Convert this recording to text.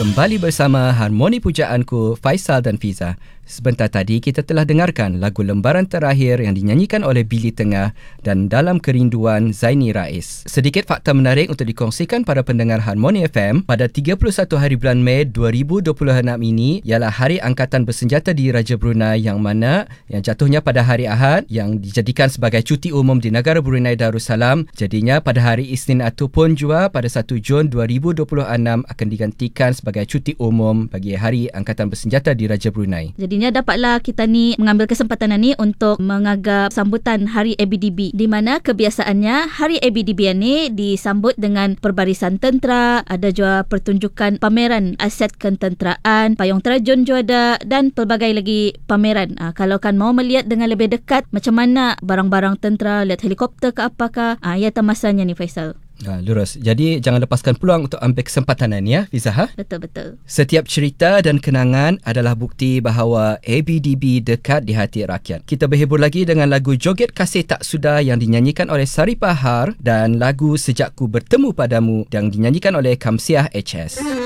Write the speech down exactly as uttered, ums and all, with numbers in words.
Kembali bersama Harmoni Pujaanku, Faisal dan Fiza. Sebentar tadi kita telah dengarkan lagu lembaran terakhir yang dinyanyikan oleh Billy Tengah dan Dalam Kerinduan Zaini Rais. Sedikit fakta menarik untuk dikongsikan pada pendengar Harmoni F M. Pada tiga puluh satu hari bulan Mei dua ribu dua puluh enam ini ialah Hari Angkatan Bersenjata di Raja Brunei yang mana yang jatuhnya pada hari Ahad yang dijadikan sebagai cuti umum di negara Brunei Darussalam. Jadinya pada hari Isnin ataupun juga pada satu Jun dua ribu dua puluh enam akan digantikan sebagai cuti umum bagi Hari Angkatan Bersenjata di Raja Brunei. Jadinya dapatlah kita ni mengambil kesempatan ini untuk mengagap sambutan Hari A B D B, di mana kebiasaannya Hari A B D B ini disambut dengan perbarisan tentera, ada juga pertunjukan pameran aset ketenteraan, payung terjun juga ada dan pelbagai lagi pameran. Ha, kalau kan mau melihat dengan lebih dekat macam mana barang-barang tentera, lihat helikopter ke apakah, ha, ya masanya ni Faisal. Ha, lurus. Jadi jangan lepaskan peluang untuk ambil kesempatan ini ya, Fiza. Ha? Betul-betul. Setiap cerita dan kenangan adalah bukti bahawa A B D B dekat di hati rakyat. Kita berhibur lagi dengan lagu Joget Kasih Tak Sudah yang dinyanyikan oleh Sari Pahar dan lagu Sejak Ku Bertemu Padamu yang dinyanyikan oleh Kamsiah H S.